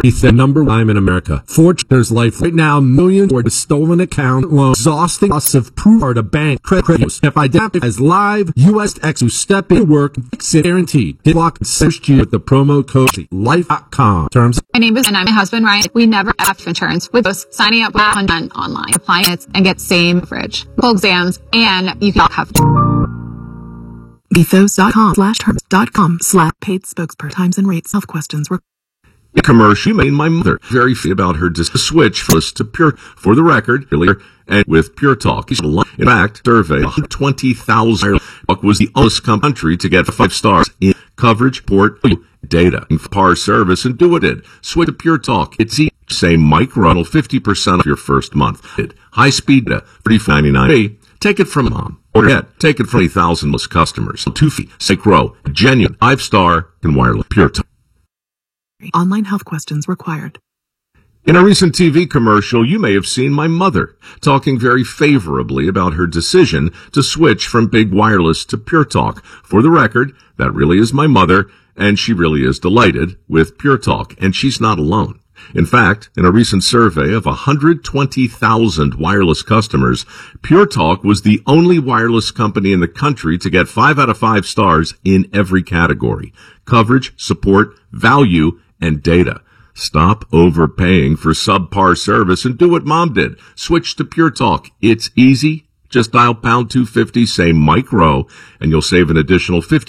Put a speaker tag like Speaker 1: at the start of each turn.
Speaker 1: the number one in America. Fortuner's Life right now, millions for the stolen account loan, exhausting loss of proof or the bank credit use. If identified as live, USX who step in work, fix it guaranteed. Hit block and search you with the promo code life.com. Terms.
Speaker 2: My name is, and I'm my husband, Ryan. We never have insurance with us. Signing up with online, applying it, and get same fridge, full exams, and you can have
Speaker 3: ethos.com/terms.com/paid spokesperson. Times and rates. Self questions were.
Speaker 4: A commercial made my mother very free about her switch to Pure. For the record, earlier, and with Pure Talk, in fact, survey 20,000 was the only country to get 5 stars in coverage, port, data, and par service, and do it in. Switch to Pure Talk. It's easy. Say micro 50% of your first month. High speed data, $34.99. Take it from mom. Or take it from 20,000 list customers. 2 feet, Micro, genuine, 5-star, and wireless Pure Talk.
Speaker 3: Online health questions required.
Speaker 4: In a recent TV commercial, you may have seen my mother talking very favorably about her decision to switch from big wireless to Pure Talk. For the record, that really is my mother, and she really is delighted with Pure Talk, and she's not alone. In fact, in a recent survey of 120,000 wireless customers, Pure Talk was the only wireless company in the country to get 5 out of 5 stars in every category: coverage, support, value, and data. Stop overpaying for subpar service and do what mom did. Switch to Pure Talk. It's easy. Just dial #250, say micro, and you'll save an additional 50